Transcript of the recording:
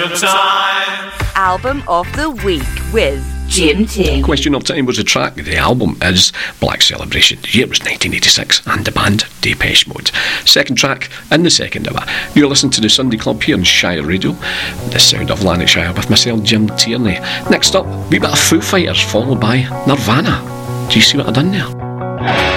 Album of the Week with Jim Ting. Question of time was the track. The album is Black Celebration. The year was 1986 and the band Depeche Mode. Second track in the second hour. You're listening to the Sunday Club here on Shire Radio. The sound of Lanarkshire with myself, Jim Tierney. Next up, wee bit of Foo Fighters followed by Nirvana. Do you see what I've done there?